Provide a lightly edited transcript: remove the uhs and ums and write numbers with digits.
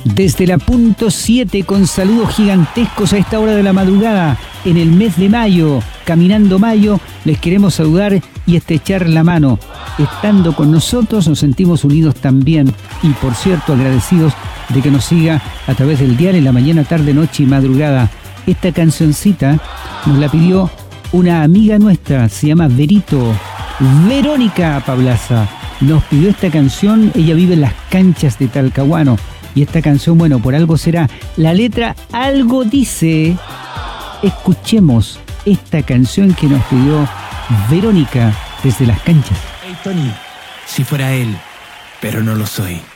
Desde la punto 7 con saludos gigantescos a esta hora de la madrugada, en el mes de mayo, caminando mayo, les queremos saludar y estrechar la mano. Estando con nosotros nos sentimos unidos también y, por cierto, agradecidos de que nos siga a través del dial en la mañana, tarde, noche y madrugada. Esta cancioncita nos la pidió una amiga nuestra, se llama Verito, Verónica Pablaza. Nos pidió esta canción, ella vive en las canchas de Talcahuano. Y esta canción, bueno, por algo será. La letra algo dice. Escuchemos esta canción que nos pidió Verónica desde las canchas. Hey Tony, si fuera él, pero no lo soy.